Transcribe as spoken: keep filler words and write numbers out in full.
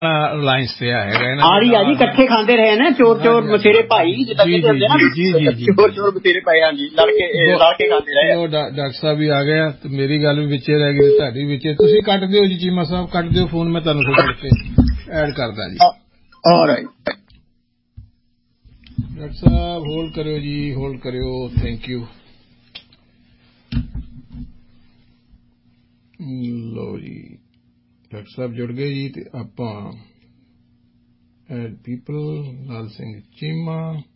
Reliance ਤੇ ਹੈਗਾ ਆ ਰਹੀ ਆ ਜੀ, ਇਕੱਠੇ ਖਾਂਦੇ ਰਹੇ ਨੇ ਚੋਰ ਚੋਰ ਮਸੇਰੇ ਭਾਈ, ਜਿੱਦਾਂ ਕਹਿੰਦੇ ਹੁੰਦੇ ਨਾ ਚੋਰ ਚੋਰ ਮਸੇਰੇ ਭਾਈ। ਹਾਂਜੀ, ਲੜ ਕੇ ਲੜ ਕੇ ਖਾਂਦੇ ਰਹੇ। ਡਾਕਟਰ ਸਾਹਿਬ ਵੀ ਆ ਗਿਆ ਤੇ ਮੇਰੀ ਗੱਲ ਵੀ ਵਿੱਚੇ ਰਹਿ ਗਈ, ਤੁਹਾਡੀ ਵਿੱਚੇ। ਤੁਸੀਂ ਕੱਟ ਦਿਓ ਜੀ ਚੀਮਾ ਸਾਹਿਬ, ਕੱਟ ਦਿਓ ਫੋਨ, ਮੈਂ ਤੁਹਾਨੂੰ ਥੋੜ੍ਹੇ ਤੇ ਐਡ ਕਰਦਾ ਜੀ। ਆਲਰਾਈਟ ਡਾਕਟਰ ਸਾਹਿਬ ਹੋਲਡ ਕਰਿਓ ਜੀ, ਹੋਲਡ ਕਰਿਓ। Thank you. ਲਓ ਜੀ, ਡਾਕਟਰ ਸਾਹਿਬ ਜੁੜ ਗਏ ਜੀ। ਤੇ ਆਪਾਂ ਐਡ ਪੀਪਲ, ਲਾਲ ਸਿੰਘ ਚੀਮਾ।